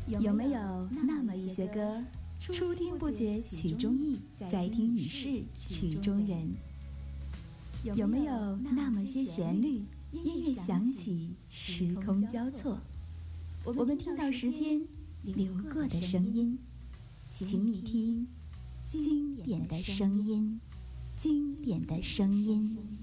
有没有那么一些歌，初听不觉曲中意，再听已是曲中人？有没有那么些旋律，音乐响起，时空交错，我们听到时间流过的声音？请你听经典的声音，经典的声音。